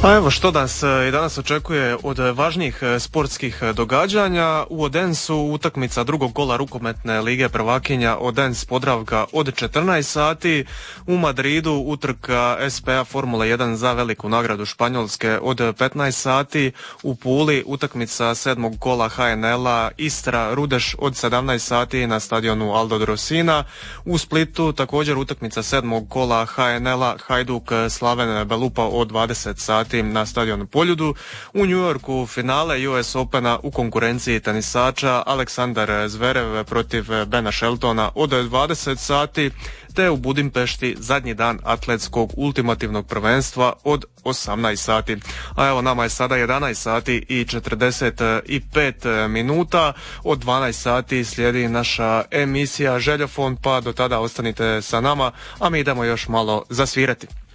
Pa evo što nas i danas očekuje od važnijih sportskih događanja. U Odensu utakmica drugog kola rukometne lige prvakinja Odens Podravka od 14 sati. U Madridu utrka SPA Formula 1 za veliku nagradu Španjolske od 15 sati. U Puli utakmica sedmog kola HNL-a Istra Rudeš od 17 sati na stadionu Aldo Drosina. U Splitu također utakmica sedmog kola HNL-a Hajduk Slaven Belupa od 20 sati na stadionu Poljudu. U New Yorku finale US Opena u konkurenciji tenisača Aleksandar Zverev protiv Bena Sheltona od 20 sati, te u Budimpešti zadnji dan atletskog ultimativnog prvenstva od 18 sati. A evo nama je sada 11 sati i 45 minuta. Od 12 sati slijedi naša emisija Željofon, pa do tada ostanite sa nama, a mi idemo još malo zasvirati.